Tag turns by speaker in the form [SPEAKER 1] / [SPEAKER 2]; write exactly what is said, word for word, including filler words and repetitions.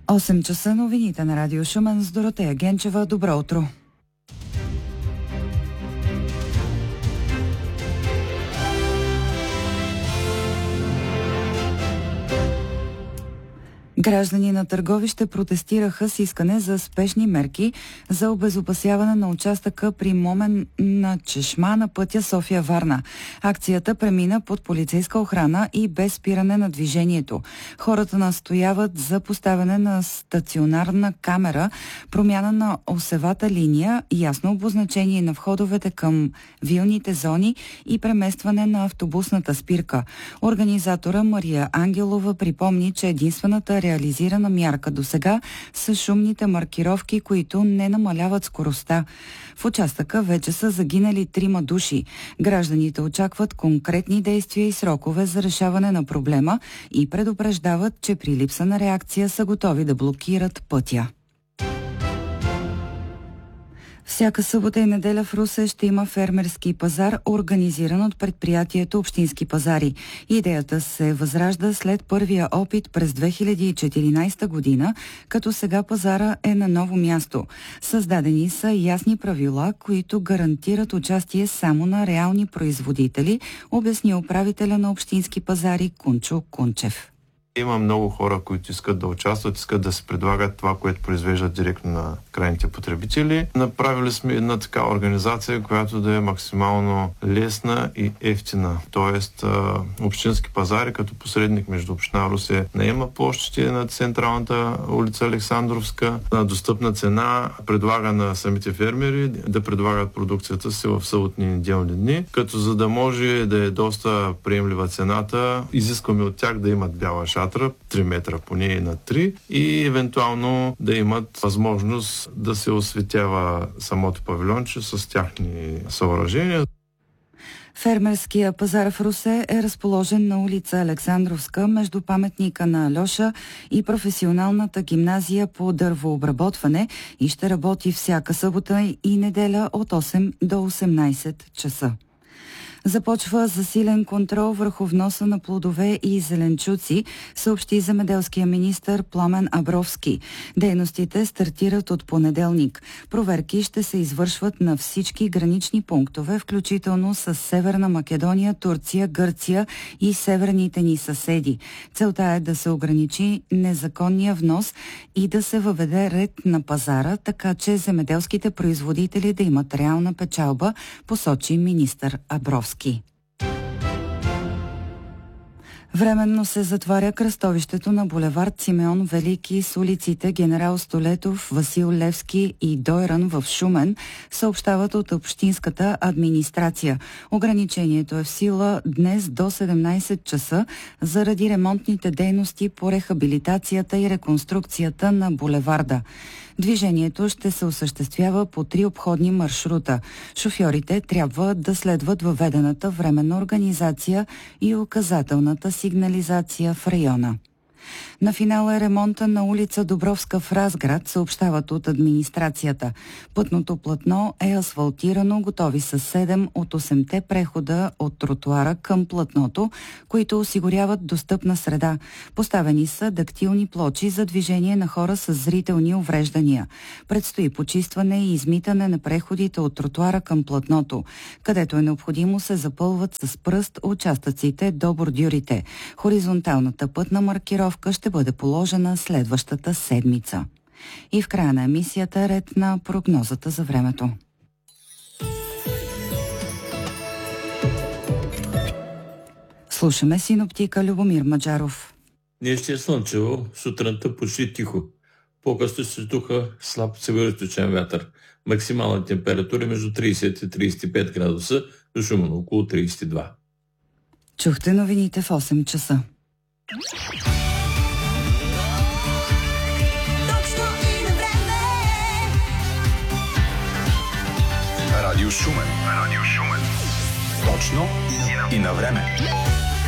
[SPEAKER 1] осем часа новините на Радио Шумен с Доротея Генчева. Добро утро! Граждани на Търговище протестираха с искане за спешни мерки за обезопасяване на участъка при Моменна чешма на пътя София-Варна. Акцията премина под полицейска охрана и без спиране на движението. Хората настояват за поставяне на стационарна камера, промяна на осевата линия, ясно обозначение на входовете към вилните зони и преместване на автобусната спирка. Организатора Мария Ангелова припомни, че единствената реализирана мярка до сега са шумните маркировки, които не намаляват скоростта. В участъка вече са загинали трима души. Гражданите очакват конкретни действия и срокове за решаване на проблема и предупреждават, че при липса на реакция са готови да блокират пътя. Всяка събота и неделя в Русе ще има фермерски пазар, организиран от предприятието Общински пазари. Идеята се възражда след първия опит през две хиляди и четиринадесета година, като сега пазара е на ново място. Създадени са ясни правила, които гарантират участие само на реални производители, обясни управителя на Общински пазари Кунчо Кунчев.
[SPEAKER 2] Има много хора, които искат да участват, искат да се предлагат това, което произвеждат директно на крайните потребители. Направили сме една така организация, която да е максимално лесна и ефтина. Тоест, Общински пазари като посредник между община Русе наема площите на централната улица Александровска на достъпна цена, предлага на самите фермери да предлагат продукцията си в съботни и неделни дни, като за да може да е доста приемлива цената, изискваме от тях да имат бяла шатра, три метра поне на три и евентуално да имат възможност да се осветява самото павилионче с тяхни съоръжения.
[SPEAKER 1] Фермерския пазар в Русе е разположен на улица Александровска между паметника на Алеша и професионалната гимназия по дървообработване и ще работи всяка събота и неделя от осем до осемнадесет часа. Започва засилен контрол върху вноса на плодове и зеленчуци, съобщи земеделския министър Пламен Абровски. Дейностите стартират от понеделник. Проверки ще се извършват на всички гранични пунктове, включително с Северна Македония, Турция, Гърция и северните ни съседи. Целта е да се ограничи незаконния внос и да се въведе ред на пазара, така че земеделските производители да имат реална печалба, посочи министър Абровски. Временно се затваря кръстовището на булевард Симеон Велики с улиците Генерал Столетов, Васил Левски и Дойран в Шумен, съобщават от общинската администрация. Ограничението е в сила днес до седемнадесет часа заради ремонтните дейности по рехабилитацията и реконструкцията на булеварда. Движението ще се осъществява по три обходни маршрута. Шофьорите трябва да следват въведената временна организация и указателната сигнализация в района. На финала е ремонта на улица Добровска в Разград, съобщават от администрацията. Пътното платно е асфалтирано, готови са седем от осемте прехода от тротуара към платното, които осигуряват достъпна среда. Поставени са дактилни плочи за движение на хора с зрителни увреждания. Предстои почистване и измитане на преходите от тротуара към платното. Където е необходимо, се запълват с пръст участъците до бордюрите. Хоризонталната пътна маркировка ще бъде положена следващата седмица. И в края на емисията ред на прогнозата за времето. Слушаме синоптика Любомир Маджаров.
[SPEAKER 3] Днес ще е слънчево, сутринта почти тихо. По-късно се духа слаб североизточен вятър. Максимална температура между тридесет и тридесет и пет градуса, до Шумен около тридесет и два.
[SPEAKER 1] Чухте новините в осем часа.
[SPEAKER 4] Радио Шумен. Радио Шумен. Точно и на време.